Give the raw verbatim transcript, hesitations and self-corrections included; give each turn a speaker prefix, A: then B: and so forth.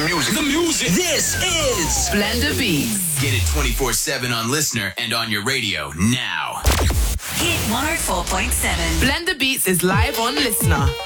A: music.
B: The music.
C: This is Blender Beats.
B: Get it twenty-four seven on Listener and on your radio now.
D: Hit one oh four point seven.
C: Blender Beats is live on Listener.